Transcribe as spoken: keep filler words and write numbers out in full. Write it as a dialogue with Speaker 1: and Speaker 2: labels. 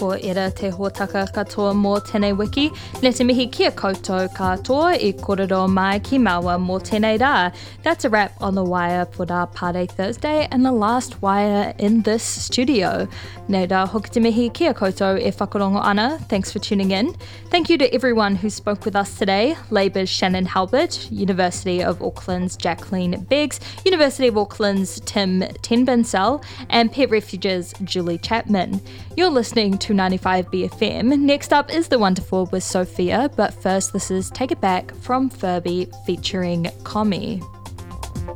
Speaker 1: ko era te hōtaka katoa mō tēnei wiki. Ne te mihi kia koutou katoa I kōrero mai ki Maua mō tēnei rā. That's a wrap on The Wire for our Pare Thursday and the last wire in this studio. Nei rā, hoki te mihi kia koutou e whakarongo ana. Thanks for tuning in. Thank you to everyone who spoke with us today. Labour's Shannon Halbert, University of Auckland's Jacqueline Beggs, University of Auckland's Tim Tenbinsell, and Pet Refuge's Julie Chapman. You're listening to ninety-five B F M. Next up is The Wonderful with Sophia, but first this is Take It Back from Furby featuring Commie.